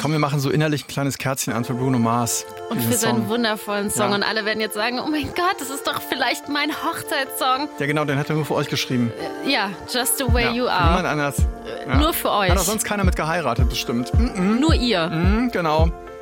Komm, wir machen so innerlich ein kleines Kerzchen an für Bruno Mars. Und für seinen wundervollen Song. Ja. Und alle werden jetzt sagen, oh mein Gott, das ist doch vielleicht mein Hochzeitssong. Ja genau, den hat er nur für euch geschrieben. Ja, Just the Way You Are. Niemand anders. Nur für euch. Hat auch sonst keiner mit geheiratet, bestimmt. Nur ihr. Genau.